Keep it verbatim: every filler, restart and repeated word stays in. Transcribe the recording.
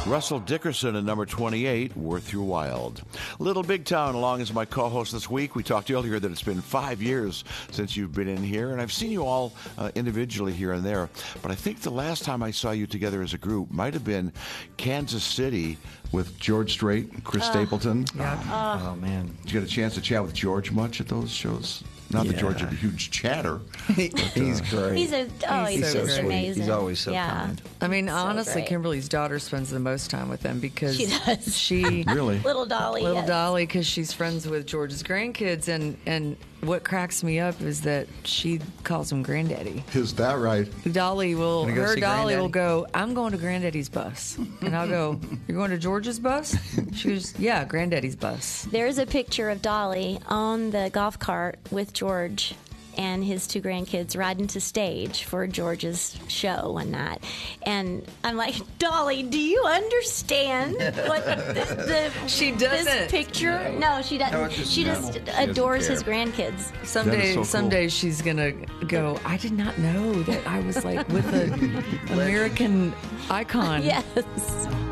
Russell Dickerson at number twenty-eight, Worth Your While. Little Big Town along as my co-host this week. We talked earlier that it's been five years since you've been in here, and I've seen you all uh, individually here and there. But I think the last time I saw you together as a group might have been Kansas City with George Strait and Chris uh, Stapleton. Yeah. Uh, oh, man. Did you get a chance to chat with George much at those shows? Not yeah. that George is a huge chatter. He, but, he's uh, great. He's a oh, he's, he's so just sweet. Amazing. He's always so yeah. kind. I mean, so honestly, great. Kimberly's daughter spends the most time with them because she does. She really little Dolly, little yes. Dolly, because she's friends with George's grandkids, and and what cracks me up is that she calls him Granddaddy. Is that right? Dolly will go her see Dolly Granddaddy? will go, I'm going to Granddaddy's bus, and I'll go, you're going to George's bus? She goes, yeah, Granddaddy's bus. There's a picture of Dolly on the golf cart with George and his two grandkids riding to stage for George's show one night. And I'm like, Dolly, do you understand what the, the She doesn't. this picture? No, she doesn't. No, just she just adores his grandkids. Someday, so cool. someday she's gonna go, I did not know that I was like with an American icon. Yes.